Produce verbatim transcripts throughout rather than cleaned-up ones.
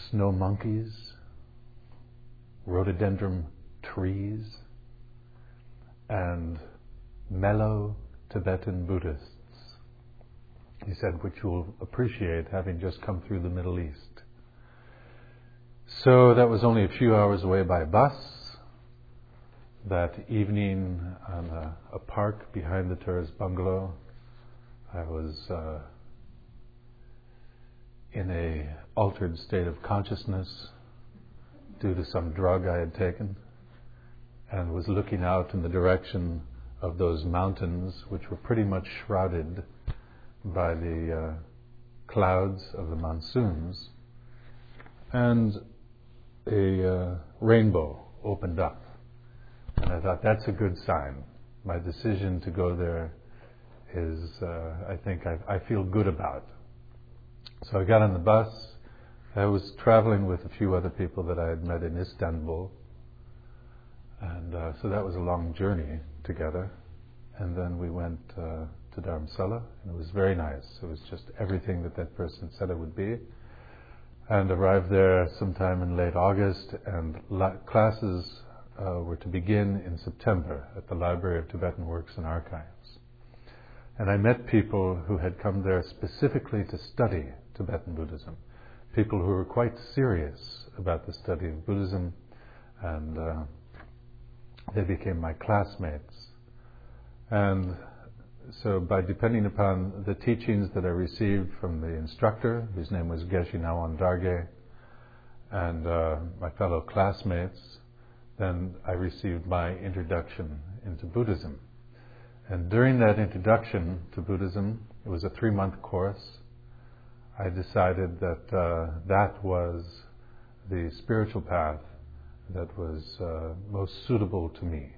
snow monkeys, rhododendron trees, and mellow Tibetan Buddhists. He said, which you'll appreciate having just come through the Middle East. So that was only a few hours away by bus. That evening on a, a park behind the tourist bungalow, I was uh, in a altered state of consciousness due to some drug I had taken, and was looking out in the direction of those mountains, which were pretty much shrouded by the uh, clouds of the monsoons, and a uh, rainbow opened up. And I thought, that's a good sign. My decision to go there is, uh, I think I, I feel good about. So I got on the bus. I was traveling with a few other people that I had met in Istanbul. And uh, so that was a long journey together. And then we went uh, to Dharamsala, and it was very nice. It was just everything that that person said it would be. And arrived there sometime in late August, and la- classes uh, were to begin in September at the Library of Tibetan Works and Archives. And I met people who had come there specifically to study Tibetan Buddhism, people who were quite serious about the study of Buddhism, and uh, they became my classmates. And so by depending upon the teachings that I received from the instructor, whose name was Geshe Nawan Darge, and uh, my fellow classmates, then I received my introduction into Buddhism. And during that introduction to Buddhism, it was a three-month course, I decided that uh, that was the spiritual path that was uh, most suitable to me.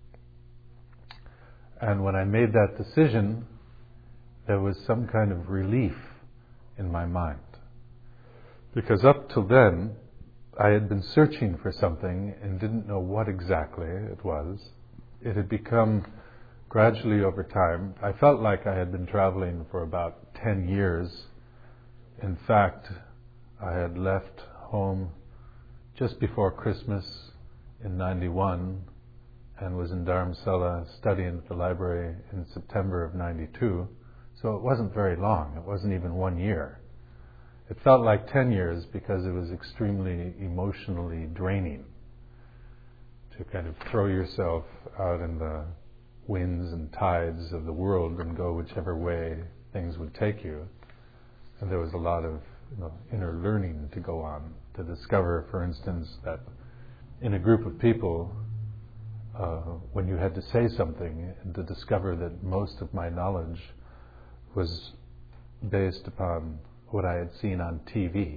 And when I made that decision, there was some kind of relief in my mind. Because up till then, I had been searching for something and didn't know what exactly it was. It had become gradually over time. I felt like I had been traveling for about ten years. In fact, I had left home just before Christmas in ninety-one, and was in Dharamsala studying at the library in September of ninety-two. So it wasn't very long. It wasn't even one year. It felt like ten years because it was extremely emotionally draining to kind of throw yourself out in the winds and tides of the world and go whichever way things would take you. And there was a lot of you know, inner learning to go on, to discover, for instance, that in a group of people, Uh, when you had to say something, and to discover that most of my knowledge was based upon what I had seen on T V.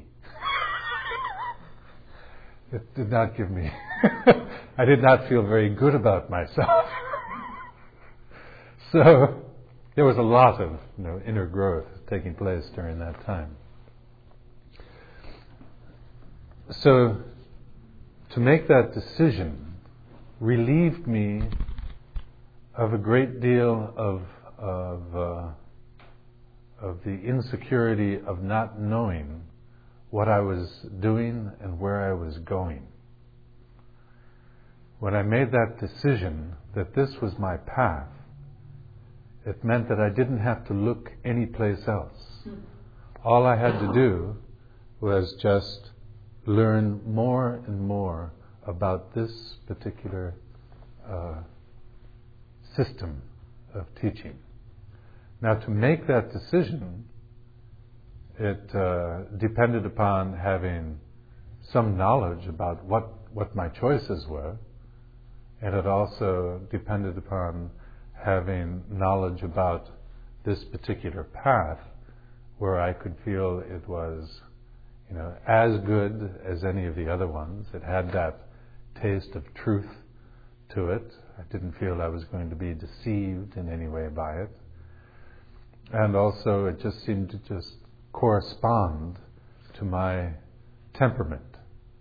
It did not give me, I did not feel very good about myself. So there was a lot of you know, inner growth taking place during that time. So to make that decision relieved me of a great deal of of, uh, of the insecurity of not knowing what I was doing and where I was going. When I made that decision that this was my path, it meant that I didn't have to look anyplace else. All I had to do was just learn more and more about this particular uh, system of teaching. Now, to make that decision, it uh, depended upon having some knowledge about what, what my choices were, and it also depended upon having knowledge about this particular path where I could feel it was, you know, as good as any of the other ones. It had that taste of truth to it. I didn't feel I was going to be deceived in any way by it. And also it just seemed to just correspond to my temperament.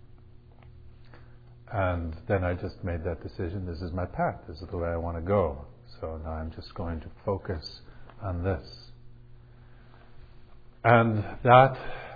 And then I just made that decision, this is my path, this is the way I want to go. So now I'm just going to focus on this. And that